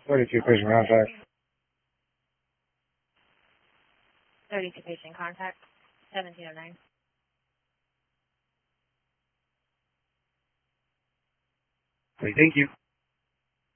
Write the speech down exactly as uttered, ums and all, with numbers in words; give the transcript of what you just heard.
thirty-two patient contact. thirty-two patient contact, seventeen oh nine. Great, thank you.